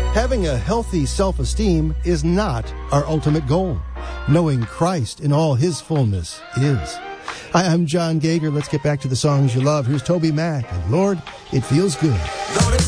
Having a healthy self-esteem is not our ultimate goal. Knowing Christ in all his fullness is. Hi, I'm John Gager. Let's get back to the songs you love. Here's Toby Mac and Lord, It Feels Good.